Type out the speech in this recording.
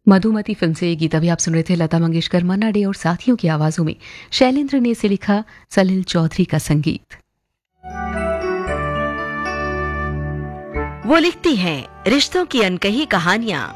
Madhumati film से ये गीत अभी आप सुन रहे थे लता मंगेशकर, मन्ना डे और साथियों की आवाजों में। शैलेंद्र ने इसे लिखा, सलिल चौधरी का संगीत। वो लिखती हैं रिश्तों की अनकही कहानियां,